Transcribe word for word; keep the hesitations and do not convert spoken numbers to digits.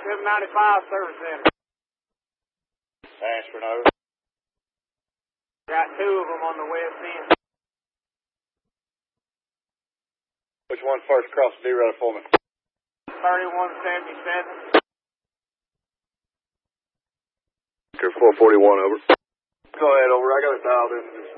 seven ninety-five service center. Ashford over. Got two of them on the west end. Which one first cross the D-road for me? thirty-one seventy-seven. four forty-one over. Go ahead, over. I got it dialed in.